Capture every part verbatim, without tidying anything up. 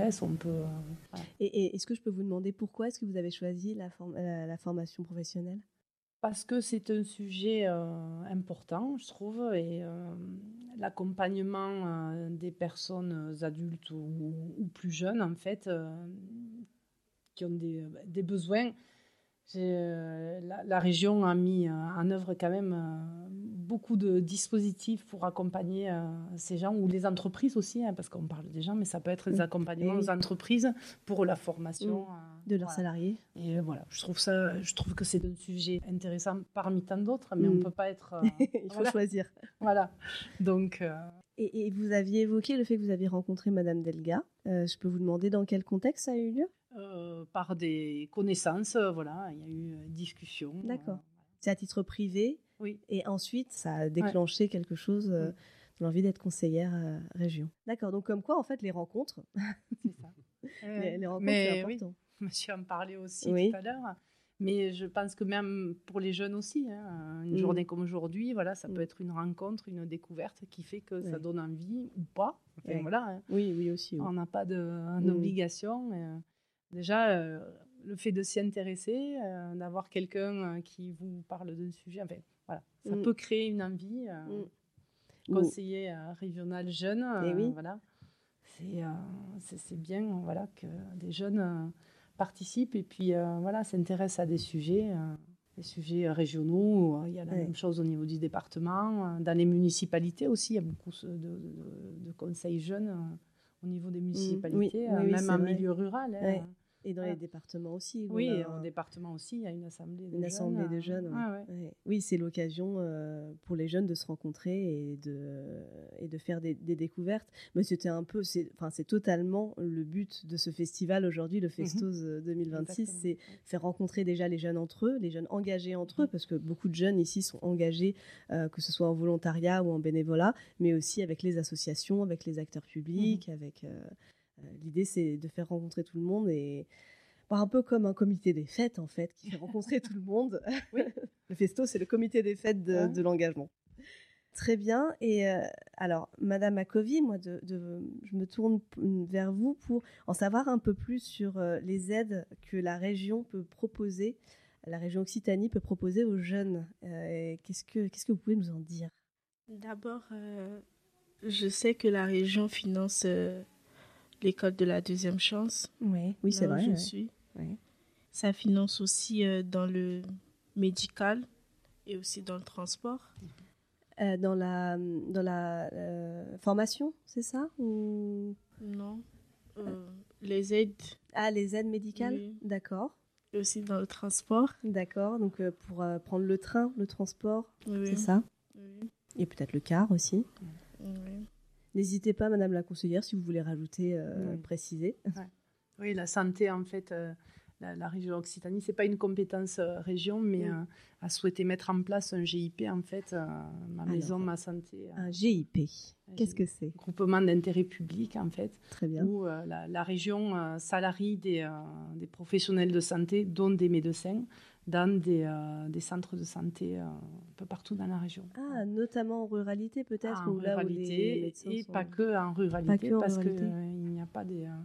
s'intéresse, on peut... Euh, voilà. et, et est-ce que je peux vous demander pourquoi est-ce que vous avez choisi la, form- la, la formation professionnelle ? Parce que c'est un sujet euh, important, je trouve, et euh, l'accompagnement euh, des personnes adultes ou, ou plus jeunes, en fait, euh, qui ont des, des besoins. J'ai, euh, la, la région a mis euh, en œuvre quand même euh, beaucoup de dispositifs pour accompagner euh, ces gens, ou les entreprises aussi, hein, parce qu'on parle des gens, mais ça peut être des accompagnements oui. aux entreprises pour la formation. Mmh. Euh, de leurs voilà. salariés. Et voilà, je trouve ça, je trouve que c'est un sujet intéressant parmi tant d'autres, mais mmh. on ne peut pas être... Euh, Il faut voilà. choisir. Voilà, donc... Euh... Et, et vous aviez évoqué le fait que vous aviez rencontré Madame Delga. Euh, je peux vous demander dans quel contexte ça a eu lieu ? Euh, par des connaissances, euh, voilà, il y a eu euh, discussion. D'accord. Euh, c'est à titre privé. Oui. Et ensuite, ça a déclenché ouais. quelque chose, euh, mm. l'envie d'être conseillère euh, région. D'accord. Donc comme quoi, en fait, les rencontres. C'est ça. les, les rencontres, mais, c'est important. Oui, monsieur en parlait aussi oui. tout à l'heure. Mais je pense que même pour les jeunes aussi, hein, une mm. journée comme aujourd'hui, voilà, ça mm. peut être une rencontre, une découverte qui fait que ouais. ça donne envie ou pas. Enfin, ouais. voilà. Hein. Oui, oui aussi. Oui. On n'a pas d'obligation. Mm. Déjà, euh, le fait de s'y intéresser, euh, d'avoir quelqu'un euh, qui vous parle d'un sujet, enfin, voilà, ça mm. peut créer une envie. Euh, mm. Conseiller euh, régional jeune, euh, oui. voilà, c'est, euh, c'est, c'est bien, voilà, que des jeunes euh, participent et puis euh, voilà, s'intéressent à des sujets, euh, des sujets régionaux. Où, il y a la ouais. même chose au niveau du département, euh, dans les municipalités aussi, il y a beaucoup de, de, de conseils jeunes euh, au niveau des municipalités, mmh. oui, euh, oui, même en vrai. milieu rural. Hein. Ouais. Et dans voilà. les départements aussi. Oui, a... au département aussi, il y a une assemblée de une jeunes. assemblée de jeunes, ouais. Ouais, ouais. Ouais. Oui, c'est l'occasion euh, pour les jeunes de se rencontrer et de, et de faire des, des découvertes. Mais c'était un peu, c'est, enfin, c'est totalement le but de ce festival aujourd'hui, le Festos mm-hmm. deux mille vingt-six, exactement. C'est faire rencontrer déjà les jeunes entre eux, les jeunes engagés entre mm-hmm. eux, parce que beaucoup de jeunes ici sont engagés, euh, que ce soit en volontariat ou en bénévolat, mais aussi avec les associations, avec les acteurs publics, mm-hmm. avec... Euh, euh, l'idée, c'est de faire rencontrer tout le monde et... un peu comme un comité des fêtes, en fait, qui fait rencontrer tout le monde. Oui. Le Festo, c'est le comité des fêtes de, ouais. de l'engagement. Très bien. Et euh, alors, Madame Akovi, moi, de, de, je me tourne vers vous pour en savoir un peu plus sur euh, les aides que la région peut proposer, la région Occitanie peut proposer aux jeunes. Euh, qu'est-ce que, qu'est-ce que vous pouvez nous en dire ? D'abord, euh, je sais que la région finance euh, l'école de la deuxième chance. Oui, oui, c'est vrai. Où je ouais. suis. Oui. Ça finance aussi euh, dans le médical et aussi dans le transport. Euh, dans la, dans la euh, formation, c'est ça ou... Non. Euh, les aides. Ah, les aides médicales oui. D'accord. Et aussi dans le transport. D'accord. Donc euh, pour euh, prendre le train, le transport, oui. c'est ça oui. Et peut-être le car aussi. Oui. N'hésitez pas, Madame la conseillère, si vous voulez rajouter, euh, oui. préciser. Ouais. Oui, la santé, en fait, euh, la, la région Occitanie, c'est pas une compétence euh, région, mais mm. euh, a souhaité mettre en place un G I P, en fait, euh, ma Alors, maison, ma santé. Euh, un G I P, un qu'est-ce G... que c'est ? Groupement d'intérêt public, en fait. Très bien. Où euh, la, la région euh, salarie des, euh, des professionnels de santé, dont des médecins, dans des, euh, des centres de santé euh, un peu partout dans la région. Ah, notamment en ruralité peut-être ah, En ou ruralité, là où les et sont... pas que en ruralité, pas que en parce ruralité. qu'il euh, n'y a pas des... Euh,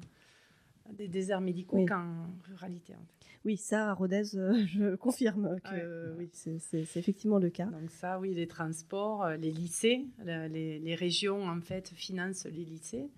des déserts médicaux oui. qu'en ruralité. En fait. Oui, ça, à Rodez, euh, je confirme que ouais, oui, c'est, c'est, c'est effectivement le cas. Donc ça, oui, les transports, les lycées, les, les régions, en fait, financent les lycées.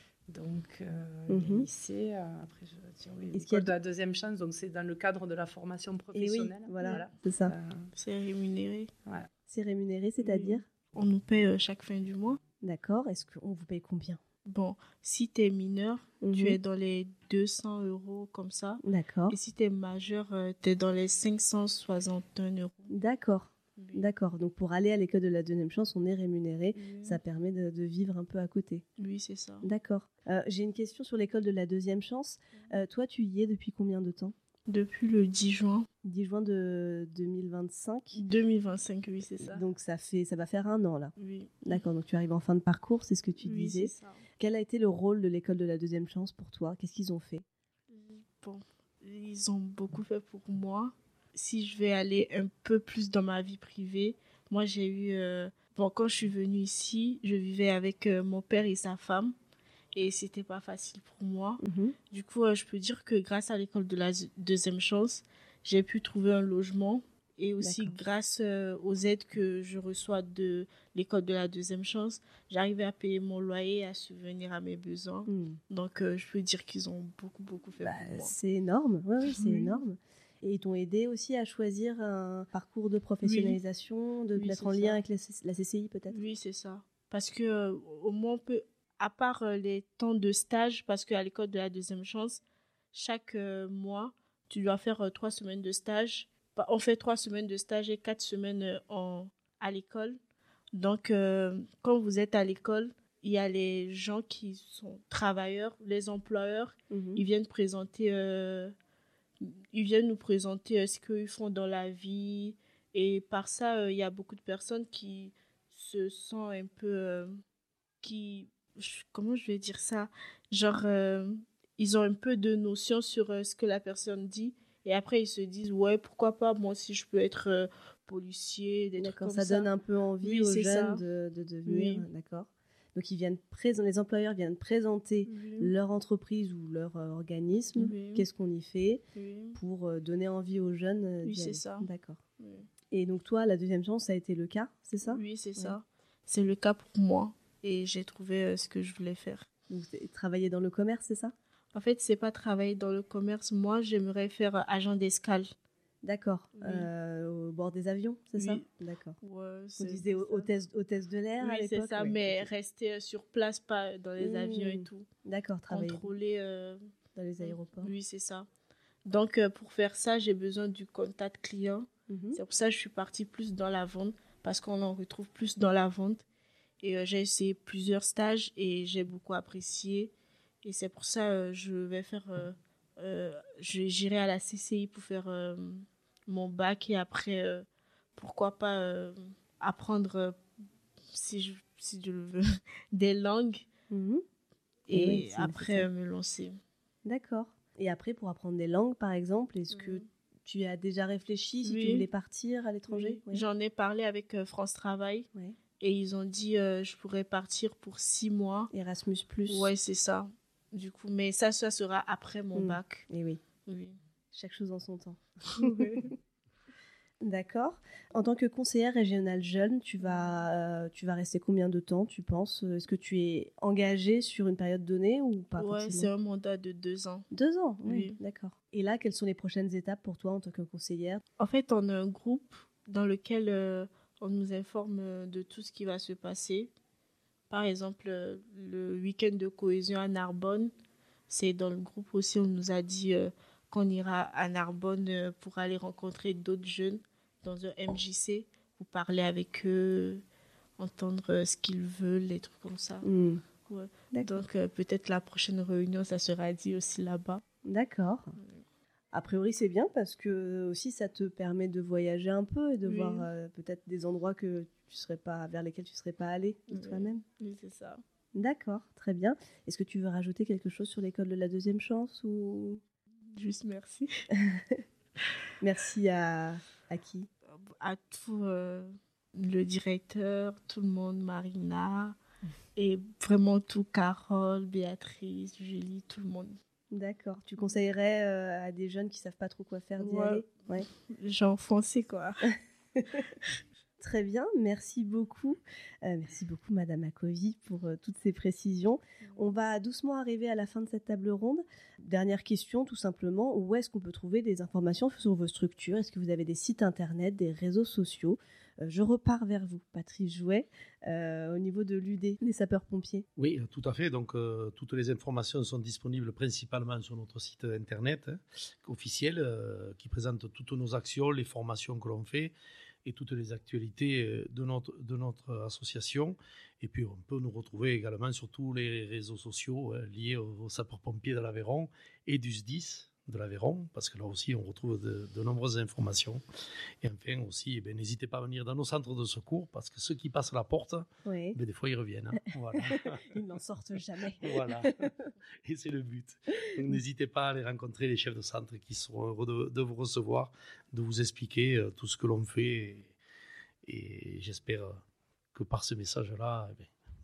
Donc, euh, mm-hmm. les lycées, euh, après, je vais dire, oui, l'école de la deuxième chance, donc c'est dans le cadre de la formation professionnelle. Et oui, voilà, voilà. c'est ça. Euh, c'est rémunéré. Ouais. C'est rémunéré, c'est-à-dire oui. On nous paye euh, chaque fin du mois. D'accord. Est-ce qu'on vous paye combien ? Bon, si tu es mineur, mm-hmm. tu es dans les deux cents euros comme ça. D'accord. Et si tu es majeur, euh, tu es dans les cinq cent soixante et un euros. D'accord. Oui. D'accord. Donc, pour aller à l'école de la deuxième chance, on est rémunéré. Oui. Ça permet de, de vivre un peu à côté. Oui, c'est ça. D'accord. Euh, j'ai une question sur l'école de la deuxième chance. Euh, toi, tu y es depuis combien de temps ? Depuis le dix juin. dix juin de deux mille vingt-cinq deux mille vingt-cinq, oui, c'est ça. Donc, ça, fait, ça va faire un an, là. Oui. D'accord, donc tu arrives en fin de parcours, c'est ce que tu oui, disais. C'est ça. Quel a été le rôle de l'école de la deuxième chance pour toi ? Qu'est-ce qu'ils ont fait ? Bon, ils ont beaucoup fait pour moi. Si je vais aller un peu plus dans ma vie privée, moi, j'ai eu... Euh... Bon, quand je suis venue ici, je vivais avec euh, mon père et sa femme. et c'était pas facile pour moi. Mhm. Du coup, euh, je peux dire que grâce à l'école de la z- deuxième chance, j'ai pu trouver un logement et aussi D'accord. grâce euh, aux aides que je reçois de l'école de la deuxième chance, j'arrivais à payer mon loyer et à subvenir à mes besoins. Hmm. Donc, euh, je peux dire qu'ils ont beaucoup, beaucoup fait Bah, pour moi. c'est énorme, oui, oui, c'est Oui. énorme. Et ils t'ont aidé aussi à choisir un parcours de professionnalisation, de te Oui, mettre c'est en lien ça. avec la, C- la C C I peut-être. Oui, c'est ça. Parce que euh, au moins, on peut, à part euh, les temps de stage, parce qu'à l'école de la deuxième chance, chaque euh, mois, tu dois faire euh, trois semaines de stage. Bah, on fait trois semaines de stage et quatre semaines euh, en, à l'école. Donc, euh, quand vous êtes à l'école, il y a les gens qui sont travailleurs, les employeurs, Mhm. ils viennent présenter, euh, ils viennent nous présenter euh, ce qu'ils font dans la vie. Et par ça, euh, il y a beaucoup de personnes qui se sentent un peu, euh, qui, je- comment je vais dire ça? Genre, euh, ils ont un peu de notion sur euh, ce que la personne dit. Et après, ils se disent, ouais, pourquoi pas, moi aussi, je peux être euh, policier, des trucs D'accord, comme ça ça. donne un peu envie Oui, aux c'est jeunes ça. de, de devenir, Oui. d'accord. Donc ils viennent présenter, les employeurs viennent présenter Oui. leur entreprise ou leur euh, organisme, Oui. qu'est-ce qu'on y fait Oui, pour euh, donner envie aux jeunes euh, Oui, d'y c'est aller. ça. D'accord. oui. Et donc toi, la deuxième chance, ça a été le cas, c'est ça? Oui, c'est Ouais. ça. C'est le cas pour moi. Et j'ai trouvé euh, ce que je voulais faire. Donc c'est- travailler dans le commerce, c'est ça? En fait, c'est pas travailler dans le commerce. Moi, j'aimerais faire euh, agent d'escale. D'accord. Oui. Euh, au bord des avions, c'est ça? Oui. D'accord. Ouais, On c'est disait c'est hô- ça. hôtesse, hôtesse de l'air à Oui, c'est l'époque? ça, Ouais, mais ok. rester euh, sur place, pas dans les avions et Hmm. tout. D'accord, travailler Contrôler. euh, dans les aéroports. Oui, c'est ça. Donc, euh, pour faire ça, j'ai besoin du contact client. Mhm. C'est pour ça que je suis partie plus dans la vente, parce qu'on en retrouve plus dans la vente. Et euh, j'ai essayé plusieurs stages et j'ai beaucoup apprécié. Et c'est pour ça que je vais faire. Euh, euh, je- j'irai à la C C I pour faire euh, mon bac et après, euh, pourquoi pas euh, apprendre, euh, si je, si je le veux, des langues Mhm. et Et oui, c'est après nécessaire. euh, me lancer. D'accord. Et après, pour apprendre des langues, par exemple, est-ce que Mhm. tu as déjà réfléchi si tu Oui. voulais partir à l'étranger? Oui. J'en ai parlé avec euh, France Travail Ouais. et ils ont dit euh, je pourrais partir pour six mois. Erasmus plus. Ouais, c'est ça. Du coup, mais ça, ça sera après mon Mm. bac. Et oui, Oui. chaque chose en son temps. Ouais. D'accord. En tant que conseillère régionale jeune, tu vas, euh, tu vas rester combien de temps, tu penses? Est-ce que tu es engagée sur une période donnée ou pas Ouais, c'est forcément? un mandat de deux ans. Deux ans, oui, Oui. d'accord. Et là, quelles sont les prochaines étapes pour toi en tant que conseillère? En fait, on a un groupe dans lequel euh, on nous informe euh, de tout ce qui va se passer. Par exemple, euh, le week-end de cohésion à Narbonne, c'est dans le groupe aussi, on nous a dit euh, qu'on ira à Narbonne euh, pour aller rencontrer d'autres jeunes dans un M J C, pour parler avec eux, entendre euh, ce qu'ils veulent, des trucs comme ça. Mm. Ouais. D'accord. Donc, euh, peut-être la prochaine réunion, ça sera dit aussi là-bas. D'accord. A priori, c'est bien parce que aussi ça te permet de voyager un peu et de Oui. voir euh, peut-être des endroits que tu serais pas, vers lesquels tu serais pas allé de Oui. toi-même. Oui, c'est ça. D'accord, très bien. Est-ce que tu veux rajouter quelque chose sur l'école de la deuxième chance ou Juste merci. merci à, à qui? À tout euh, le directeur, tout le monde, Marina, et vraiment tout, Carole, Béatrice, Julie, tout le monde. D'accord. Tu conseillerais euh, à des jeunes qui savent pas trop quoi faire d'y Ouais. aller? Ouais. Genre foncé, quoi. Très bien, merci beaucoup. Euh, merci beaucoup, Madame Akovi, pour euh, toutes ces précisions. On va doucement arriver à la fin de cette table ronde. Dernière question, tout simplement, où est-ce qu'on peut trouver des informations sur vos structures? Est-ce que vous avez des sites internet, des réseaux sociaux? euh, Je repars vers vous, Patrice Jouet, euh, au niveau de l'U D, les sapeurs-pompiers. Oui, tout à fait. Donc, euh, toutes les informations sont disponibles principalement sur notre site internet hein, officiel, euh, qui présente toutes nos actions, les formations que l'on fait, et toutes les actualités de notre, de notre association. Et puis, on peut nous retrouver également sur tous les réseaux sociaux hein, liés aux, aux sapeurs-pompiers de l'Aveyron et du S D I S de l'Aveyron, parce que là aussi, on retrouve de, de nombreuses informations. Et enfin aussi, eh bien, n'hésitez pas à venir dans nos centres de secours, parce que ceux qui passent la porte, Oui. eh bien, des fois, ils reviennent. Hein. Voilà. Ils n'en sortent jamais. Voilà. Et c'est le but. Donc, n'hésitez pas à aller rencontrer les chefs de centre qui seront heureux de, de vous recevoir, de vous expliquer euh, tout ce que l'on fait. Et, et j'espère que par ce message-là, eh bien,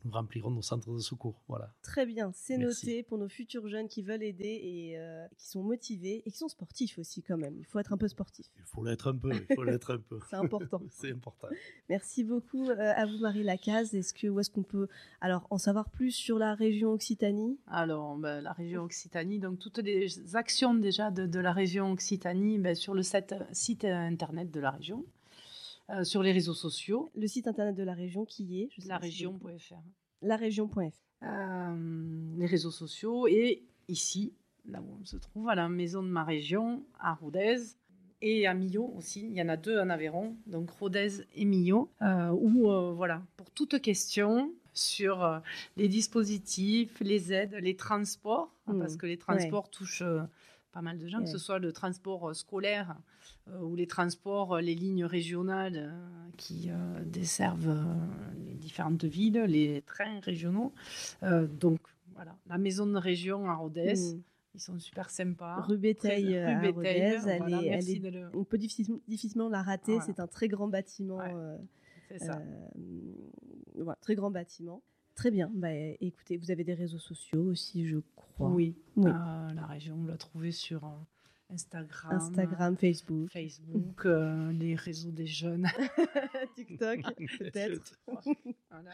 nous remplirons nos centres de secours. Voilà. Très bien, c'est Merci. noté pour nos futurs jeunes qui veulent aider et euh, qui sont motivés et qui sont sportifs aussi quand même. Il faut être un peu sportif. Il faut l'être un peu, il faut l'être un peu. C'est important. C'est important. Merci beaucoup euh, à vous Marie Lacaze. Est-ce que, où est-ce qu'on peut alors, en savoir plus sur la région Occitanie ? Alors, ben, la région Occitanie, donc toutes les actions déjà de, de la région Occitanie ben, sur le site, site internet de la région. Euh, sur les réseaux sociaux. Le site internet de la région qui est la région point f r. La région point f r. Euh, les réseaux sociaux et ici, là où on se trouve, à la maison de ma région, à Rodez et à Millau aussi. Il y en a deux en Aveyron, donc Rodez et Millau, euh, où, euh, voilà, pour toute question sur euh, les dispositifs, les aides, les transports, mmh. parce que les transports ouais. touchent euh, pas mal de gens, ouais. que ce soit le transport euh, scolaire, Euh, ou les transports, euh, les lignes régionales euh, qui euh, desservent euh, les différentes villes, les trains régionaux. Euh, donc voilà, la maison de région à Rodez, mmh. ils sont super sympas. Rue Béteil très, à rue Rodez, elle voilà, est, elle est, le... on peut difficilement, difficilement la rater, voilà. C'est un très grand bâtiment. Ouais, euh, c'est ça. Euh, voilà, très grand bâtiment. Très bien. Bah, écoutez, vous avez des réseaux sociaux aussi, je crois. Oui, oui. Euh, la région, on l'a trouvée sur... Euh, Instagram, Instagram, Facebook, Facebook, euh, les réseaux des jeunes, TikTok, peut-être. Voilà.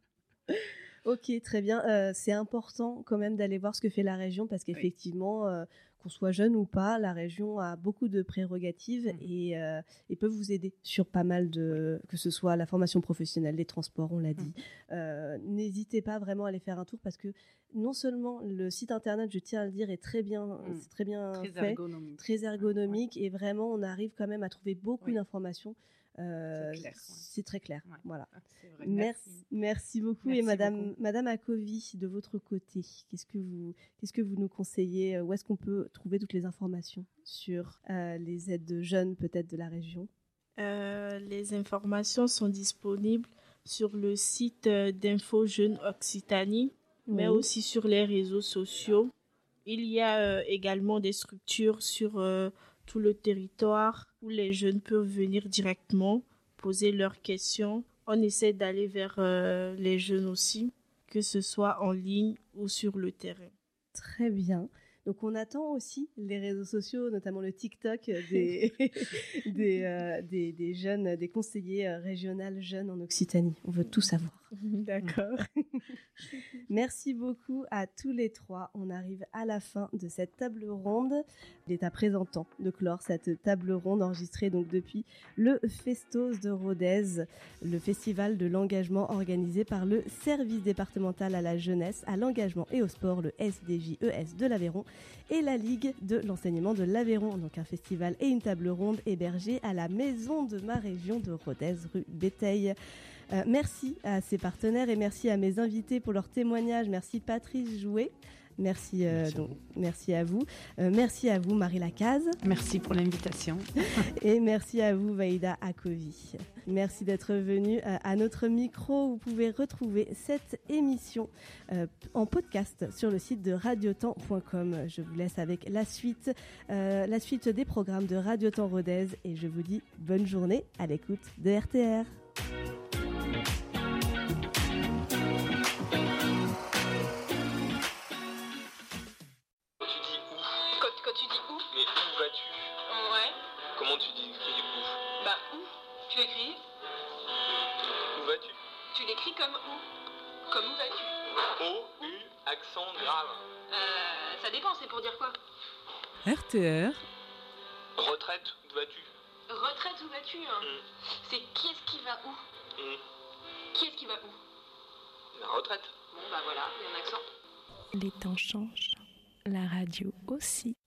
Ok, très bien. Euh, c'est important quand même d'aller voir ce que fait la région parce qu'effectivement, oui. euh, qu'on soit jeune ou pas, la région a beaucoup de prérogatives mmh. et, euh, et peut vous aider sur pas mal de, que ce soit la formation professionnelle, les transports, on l'a dit. Mmh. Euh, n'hésitez pas vraiment à aller faire un tour parce que non seulement le site internet, je tiens à le dire, est très bien, mmh. c'est très bien très fait, ergonomique. très ergonomique ouais. et vraiment on arrive quand même à trouver beaucoup oui. d'informations. Euh, c'est, clair, ouais. c'est très clair. Ouais. Voilà. C'est vrai, merci. merci, merci beaucoup. Merci et Madame, beaucoup. Madame Akovi, de votre côté, qu'est-ce que vous, qu'est-ce que vous nous conseillez ? Où est-ce qu'on peut trouver toutes les informations sur euh, les aides de jeunes, peut-être de la région ? euh, Les informations sont disponibles sur le site d'Info Jeunes Occitanie, oui. mais aussi sur les réseaux sociaux. Il y a euh, également des structures sur euh, tout le territoire où les jeunes peuvent venir directement poser leurs questions. On essaie d'aller vers euh, les jeunes aussi, que ce soit en ligne ou sur le terrain. Très bien. Donc on attend aussi les réseaux sociaux, notamment le TikTok des, des, euh, des, des jeunes, des conseillers euh, régionaux jeunes en Occitanie. On veut tout savoir. D'accord. Merci beaucoup à tous les trois. On arrive à la fin de cette table ronde. Il est à présent temps de clore cette table ronde enregistrée donc depuis le Festos de Rodez, le festival de l'engagement organisé par le service départemental à la jeunesse, à l'engagement et au sport, le S D J E S de l'Aveyron, et la Ligue de l'enseignement de l'Aveyron. Donc un festival et une table ronde hébergée à la maison de ma région de Rodez, rue Béteil. Euh, merci à ces partenaires et merci à mes invités pour leur témoignage. Merci Patrice Jouet. Merci, euh, merci, donc, à merci à vous. Euh, merci à vous Marie Lacaze. Merci pour l'invitation. Et merci à vous Vaïda Akovi. Merci d'être venu euh, à notre micro. Vous pouvez retrouver cette émission euh, en podcast sur le site de radiotemps point com. Je vous laisse avec la suite, euh, la suite des programmes de Radiotemps Rodez et je vous dis bonne journée à l'écoute de R T R. Comment tu dis écris où? Bah où? Tu l'écris? Où vas-tu? Tu l'écris comme où? Comme où vas-tu? O, U, accent grave. Euh, ça dépend, c'est pour dire quoi? R T R. Retraite, où vas-tu? Retraite, où vas-tu hein? mm. C'est qui est-ce qui va où? mm. Qui est-ce qui va où? La retraite. Bon bah voilà, il y a un accent. Les temps changent, la radio aussi.